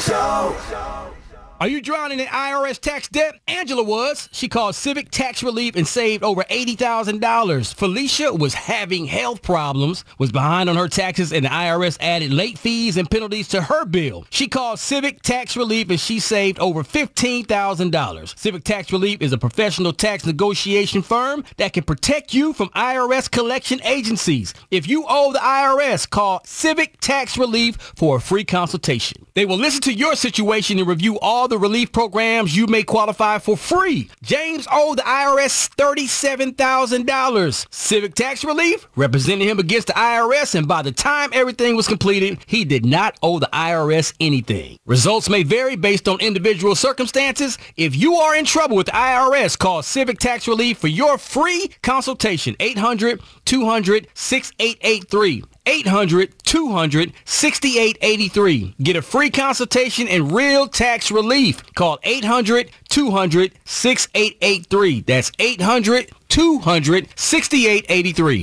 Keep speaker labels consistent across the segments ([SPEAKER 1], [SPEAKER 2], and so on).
[SPEAKER 1] Are you drowning in IRS tax debt? Angela was. She called Civic Tax Relief and saved over $80,000. Felicia was having health problems, was behind on her taxes, and the IRS added late fees and penalties to her bill. She called Civic Tax Relief and she saved over $15,000. Civic Tax Relief is a professional tax negotiation firm that can protect you from IRS collection agencies. If you owe the IRS, call Civic Tax Relief for a free consultation. They will listen to your situation and review all the relief programs you may qualify for free. James owed the IRS $37,000. Civic Tax Relief represented him against the IRS, and by the time everything was completed, he did not owe the IRS anything. Results may vary based on individual circumstances. If you are in trouble with the IRS, call Civic Tax Relief for your free consultation. 800-200-6883. 800-200-6883. Get a free consultation and real tax relief. Call 800-200-6883. That's 800-200-6883.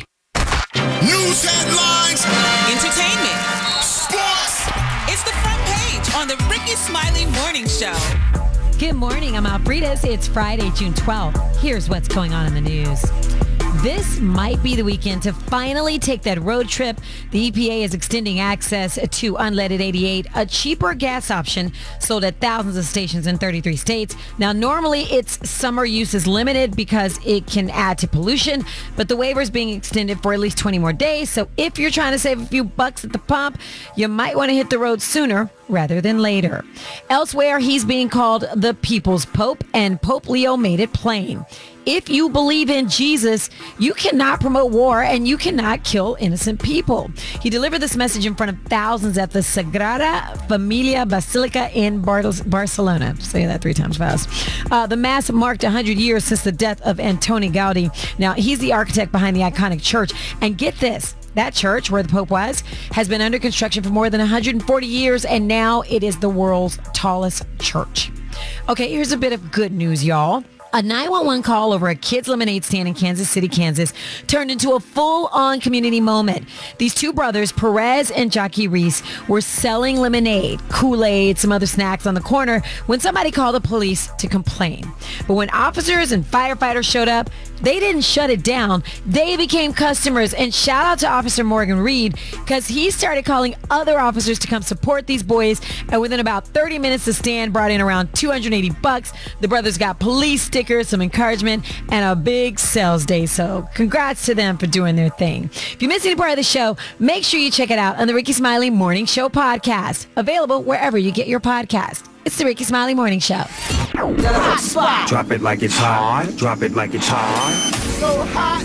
[SPEAKER 2] News headlines.
[SPEAKER 3] Entertainment.
[SPEAKER 2] Sports.
[SPEAKER 3] It's the front page on the Ricky Smiley Morning Show.
[SPEAKER 4] Good morning. I'm Alfreda's. It's Friday, June 12th. Here's what's going on in the news. This might be the weekend to finally take that road trip. The EPA is extending access to unleaded 88, a cheaper gas option sold at thousands of stations in 33 states. Now, normally its summer use is limited because it can add to pollution, but the waiver is being extended for at least 20 more days. So if you're trying to save a few bucks at the pump, you might want to hit the road sooner rather than later. Elsewhere, he's being called the People's Pope, and Pope Leo made it plain. If you believe in Jesus, you cannot promote war and you cannot kill innocent people. He delivered this message in front of thousands at the Sagrada Familia Basilica in Barcelona. Say that 3 times fast. The Mass marked 100 years since the death of Antoni Gaudi. Now, he's the architect behind the iconic church. And get this, that church, where the Pope was, has been under construction for more than 140 years, and now it is the world's tallest church. Okay, here's a bit of good news, y'all. A 911 call over a kid's lemonade stand in Kansas City, Kansas, turned into a full-on community moment. These two brothers, Perez and Jackie Reese, were selling lemonade, Kool-Aid, some other snacks on the corner when somebody called the police to complain. But when officers and firefighters showed up, they didn't shut it down. They became customers. And shout out to Officer Morgan Reed, because he started calling other officers to come support these boys. And within about 30 minutes, the stand brought in around $280. The brothers got police stickers, some encouragement, and a big sales day. So congrats to them for doing their thing. If you missed any part of the show, make sure you check it out on the Ricky Smiley Morning Show podcast. Available wherever you get your podcast. It's the Ricky Smiley Morning Show.
[SPEAKER 5] Hot spot. Drop it like it's hot. Drop it like it's hot.
[SPEAKER 2] So hot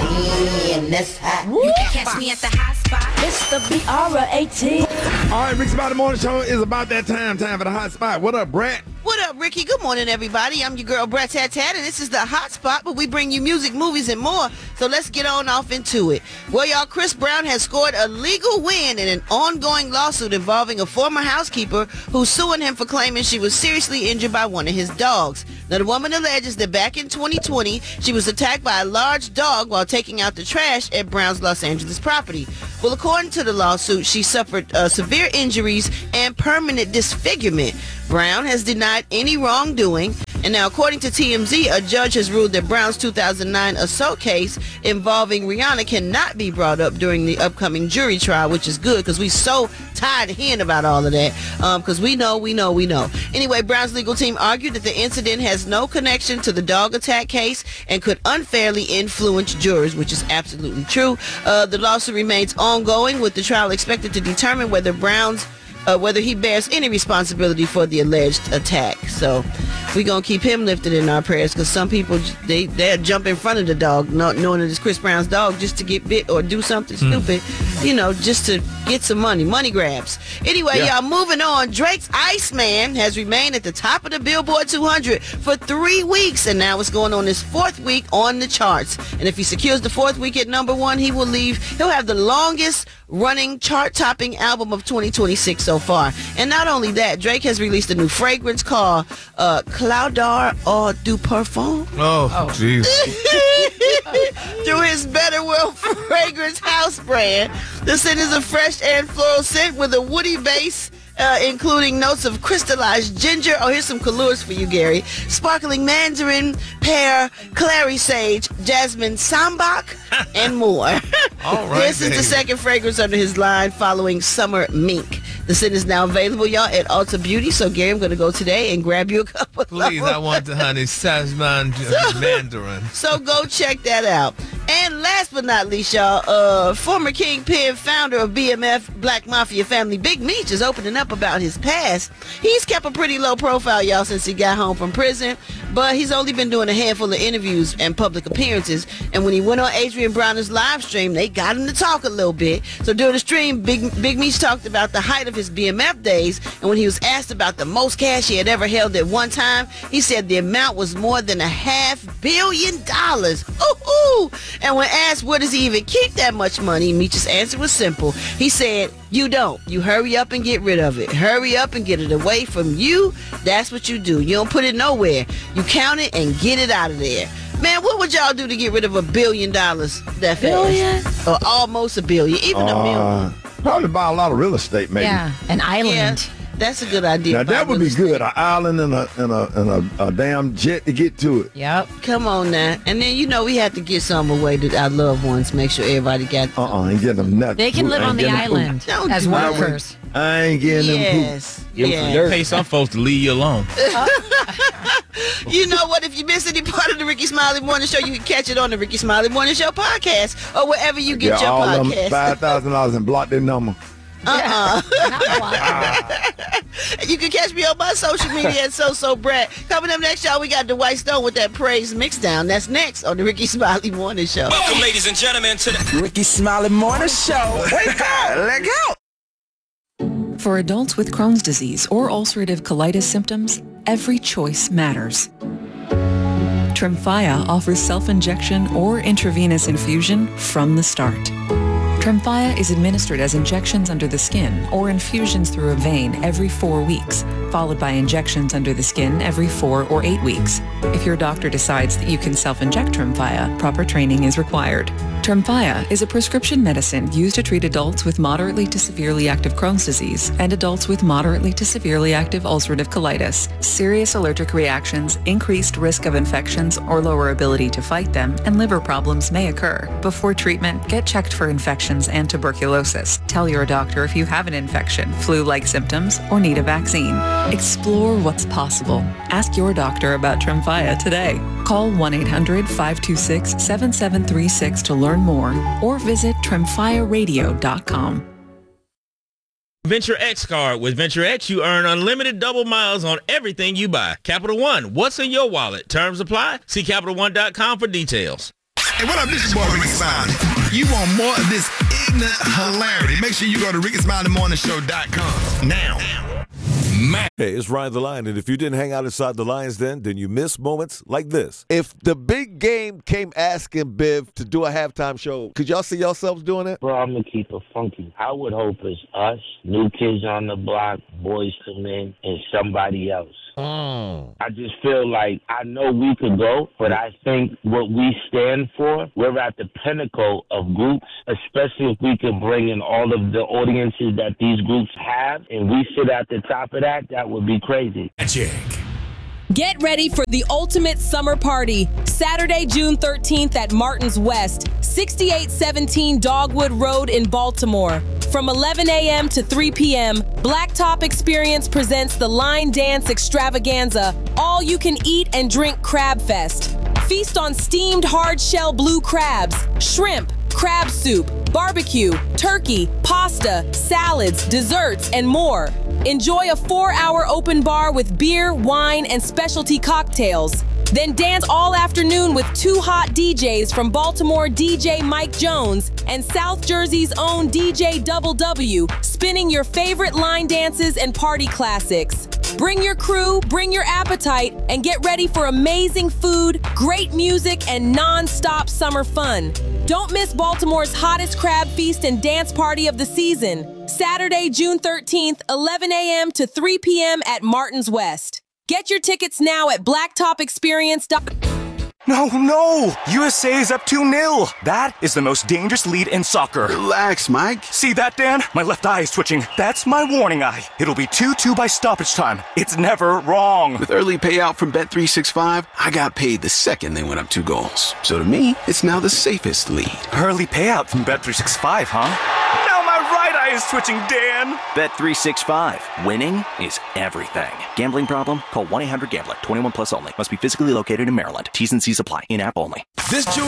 [SPEAKER 6] and that's hot.
[SPEAKER 3] You can catch me at the hot spot.
[SPEAKER 6] It's the BR18.
[SPEAKER 7] All right, Ricky Smiley Morning Show is about that time for the hot spot. What up, Brett?
[SPEAKER 8] What up, Ricky? Good morning, everybody. I'm your girl, Brett Tat Tat, and this is the Hot Spot, but we bring you music, movies, and more. So let's get on off into it. Well, y'all, Chris Brown has scored a legal win in an ongoing lawsuit involving a former housekeeper who's suing him for claiming she was seriously injured by one of his dogs. Now, the woman alleges that back in 2020, she was attacked by a large dog while taking out the trash at Brown's Los Angeles property. Well, according to the lawsuit, she suffered severe injuries and permanent disfigurement. Brown has denied any wrongdoing. And now, according to TMZ, a judge has ruled that Brown's 2009 assault case involving Rihanna cannot be brought up during the upcoming jury trial, which is good because we so tired of hearing about all of that because we know. Anyway, Brown's legal team argued that the incident has no connection to the dog attack case and could unfairly influence jurors, which is absolutely true. The lawsuit remains ongoing, with the trial expected to determine whether whether he bears any responsibility for the alleged attack. So we're going to keep him lifted in our prayers, because some people, they'll jump in front of the dog, not knowing that it's Chris Brown's dog, just to get bit or do something stupid, just to get some money grabs. Anyway, y'all, moving on. Drake's Iceman has remained at the top of the Billboard 200 for 3 weeks, and now it's going on his 4th week on the charts. And if he secures the 4th week at number 1, he'll have the longest running chart-topping album of 2026 so far. And not only that, Drake has released a new fragrance called Cloudar Eau du Parfum.
[SPEAKER 7] Oh, jeez.
[SPEAKER 8] Through his Better World Fragrance house brand. The scent is a fresh and floral scent with a woody base including notes of crystallized ginger. Oh, here's some colors for you, Gary. Sparkling mandarin, pear, clary sage, jasmine sambac, and more.
[SPEAKER 7] All right,
[SPEAKER 8] This is the second fragrance under his line following Summer Mink. The scent is now available, y'all, at Ulta Beauty. So, Gary, I'm going to go today and grab you a couple.
[SPEAKER 7] Please, I want the honey Sazman Mandarin.
[SPEAKER 8] So go check that out. And last but not least, y'all, former Kingpin, founder of BMF Black Mafia family, Big Meech, is opening up about his past. He's kept a pretty low profile, y'all, since he got home from prison, but he's only been doing a handful of interviews and public appearances. And when he went on Adrian Browner's live stream, they got him to talk a little bit. So during the stream, Big Meech talked about the height of his BMF days, and when he was asked about the most cash he had ever held at one time, he said the amount was more than $500 million. Ooh! And when asked where does he even keep that much money, Meech's answer was simple. He said, you don't. You hurry up and get rid of it. Hurry up and get it away from you. That's what you do. You don't put it nowhere. You count it and get it out of there. Man, what would y'all do to get rid of $1 billion that fast?
[SPEAKER 4] Billion?
[SPEAKER 8] Or almost $1 billion, even $1 million.
[SPEAKER 7] Probably buy a lot of real estate, maybe.
[SPEAKER 4] Yeah, an island.
[SPEAKER 8] Yeah, that's a good idea.
[SPEAKER 7] Now that would be
[SPEAKER 8] Real
[SPEAKER 7] good.
[SPEAKER 8] estate.
[SPEAKER 7] An island and a damn jet to get to it.
[SPEAKER 4] Yep.
[SPEAKER 8] Come on now. And then, we have to get some away to our loved ones. Make sure everybody got
[SPEAKER 7] Ain't getting them nothing.
[SPEAKER 4] They can live on the island
[SPEAKER 8] Don't
[SPEAKER 4] as
[SPEAKER 8] do that.
[SPEAKER 4] workers.
[SPEAKER 7] I ain't getting them
[SPEAKER 8] Yes.
[SPEAKER 1] Pay some folks to leave you alone.
[SPEAKER 8] You know what? If you miss any part of the Ricky Smiley Morning Show, you can catch it on the Ricky Smiley Morning Show podcast or wherever you get your
[SPEAKER 7] all them
[SPEAKER 8] podcast.
[SPEAKER 7] $5,000 and block their number.
[SPEAKER 8] You can catch me on my social media at So Brett. Coming up next, y'all, we got Dwight Stone with that praise mix down. That's next on the Ricky Smiley Morning Show.
[SPEAKER 2] Welcome, ladies and gentlemen, to the
[SPEAKER 5] Ricky Smiley Morning Show. Wake up! Let go!
[SPEAKER 9] For adults with Crohn's disease or ulcerative colitis symptoms, every choice matters. Tremfya offers self-injection or intravenous infusion from the start. Tremfya is administered as injections under the skin or infusions through a vein every 4 weeks, followed by injections under the skin every 4 or 8 weeks. If your doctor decides that you can self-inject Tremfya, proper training is required. Tremfya is a prescription medicine used to treat adults with moderately to severely active Crohn's disease and adults with moderately to severely active ulcerative colitis. Serious allergic reactions, increased risk of infections or lower ability to fight them, and liver problems may occur. Before treatment, get checked for infections and tuberculosis. Tell your doctor if you have an infection, flu-like symptoms, or need a vaccine. Explore what's possible. Ask your doctor about Tremfya today. Call 1-800-526-7736 to learn more or visit tremfyaradio.com.
[SPEAKER 10] Venture X card. With Venture X, you earn unlimited double miles on everything you buy. Capital One, what's in your wallet? Terms apply. See CapitalOne.com for details.
[SPEAKER 2] Hey, what up? This is boy Ricky Smiley. You want more of this ignorant hilarity? Make sure you go to RickySmileyMorningShow.com now.
[SPEAKER 11] Hey, it's Ryan the Lion, and if you didn't hang out inside the Lions Den, then you missed moments like this. If the big game came asking Biv to do a halftime show, could y'all see yourselves doing it?
[SPEAKER 12] Bro, I'm going to keep it funky. I would hope it's us, New Kids on the Block, Boys to Men, and somebody else. I just feel like I know we could go, but I think what we stand for, we're at the pinnacle of groups, especially if we can bring in all of the audiences that these groups have, and we sit at the top of that would be crazy.
[SPEAKER 13] Get ready for the ultimate summer party, Saturday, June 13th at Martin's West, 6817 Dogwood Road in Baltimore. From 11 a.m. to 3 p.m., Blacktop Experience presents the Line Dance Extravaganza, all you can eat and drink crab fest. Feast on steamed hard-shell blue crabs, shrimp, crab soup, barbecue, turkey, pasta, salads, desserts, and more. Enjoy a 4-hour open bar with beer, wine, and specialty cocktails. Then dance all afternoon with 2 hot DJs from Baltimore DJ Mike Jones and South Jersey's own DJ Double W, spinning your favorite line dances and party classics. Bring your crew, bring your appetite, and get ready for amazing food, great music, and non-stop summer fun. Don't miss Baltimore's hottest crab feast and dance party of the season. Saturday, June 13th, 11 a.m. to 3 p.m. at Martin's West. Get your tickets now at blacktopexperience.com.
[SPEAKER 14] No! USA is up 2-0. That is the most dangerous lead in soccer.
[SPEAKER 15] Relax, Mike.
[SPEAKER 14] See that, Dan? My left eye is twitching. That's my warning eye. It'll be 2-2 by stoppage time. It's never wrong.
[SPEAKER 15] With early payout from Bet365, I got paid the second they went up 2 goals. So to me, it's now the safest lead.
[SPEAKER 14] Early payout from Bet365, huh? Now my right eye is twitching, Dan.
[SPEAKER 16] Bet365. Winning is everything. Gambling problem? Call 1-800-GAMBLER. 21 plus only. Must be physically located in Maryland. T's and C's apply. In-app only.
[SPEAKER 2] This June